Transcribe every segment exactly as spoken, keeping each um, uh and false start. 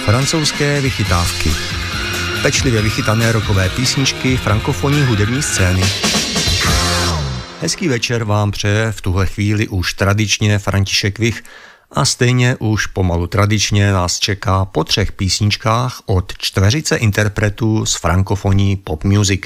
Francouzské vychytávky. Pečlivě vychytané rockové písničky frankofonní hudební scény. Hezký večer vám přeje v tuhle chvíli už tradičně František Vich a stejně už pomalu tradičně nás čeká po třech písničkách od čtveřice interpretů z frankofonní pop music.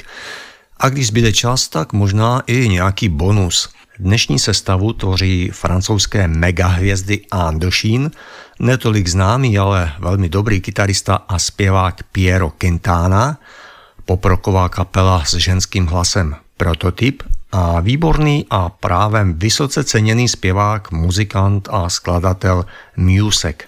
A když zbyde čas, tak možná i nějaký bonus. Dnešní sestavu tvoří francouzské megahvězdy Indochine, netolik známý, ale velmi dobrý kytarista a zpěvák Piero Quintana, poprocková kapela s ženským hlasem Prototyp a výborný a právem vysoce ceněný zpěvák, muzikant a skladatel Musek.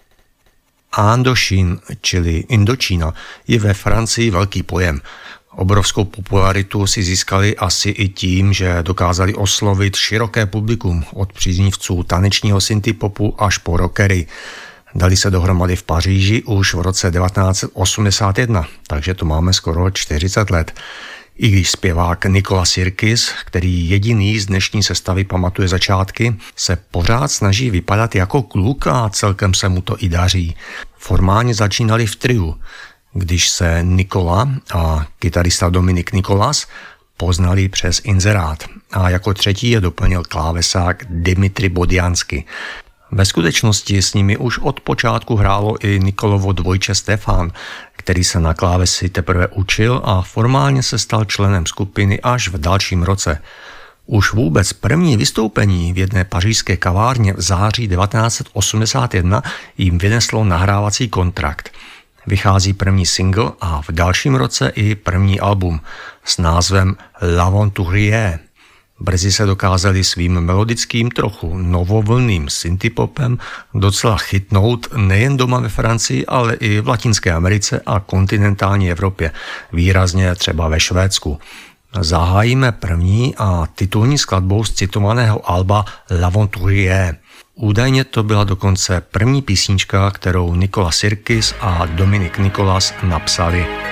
Indochine, čili Indočína, je ve Francii velký pojem. Obrovskou popularitu si získali asi i tím, že dokázali oslovit široké publikum od příznivců tanečního synthpopu až po rockery. Dali se dohromady v Paříži už v roce devatenáct set osmdesát jedna, takže to máme skoro čtyřicet let. I když zpěvák Nicolas Sirkis, který jediný z dnešní sestavy pamatuje začátky, se pořád snaží vypadat jako kluk a celkem se mu to i daří. Formálně začínali v triu, když se Nikola a kytarista Dominik Nikolas poznali přes inzerát a jako třetí je doplnil klávesák Dimitri Bodiansky. Ve skutečnosti s nimi už od počátku hrálo i Nikolovo dvojče Stefan, který se na klávesi teprve učil a formálně se stal členem skupiny až v dalším roce. Už vůbec první vystoupení v jedné pařížské kavárně v září devatenáct set osmdesát jedna jim vyneslo nahrávací kontrakt. Vychází první single a v dalším roce i první album s názvem L'Aventurier. Brzy se dokázali svým melodickým, trochu novovlným synthpopem docela chytnout nejen doma ve Francii, ale i v Latinské Americe a kontinentální Evropě, výrazně třeba ve Švédsku. Zahájíme první a titulní skladbou z citovaného alba L'Aventurier. Údajně to byla dokonce první písnička, kterou Nicolas Sirkis a Dominik Nikolas napsali.